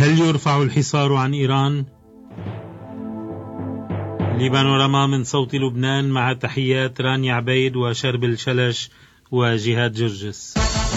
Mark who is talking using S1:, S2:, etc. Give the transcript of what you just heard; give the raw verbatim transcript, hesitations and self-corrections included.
S1: هل يرفع الحصار عن إيران؟ لبانوراما من صوت لبنان، مع تحيات رانيا عبيد وشربل شلش وجهاد جرجس.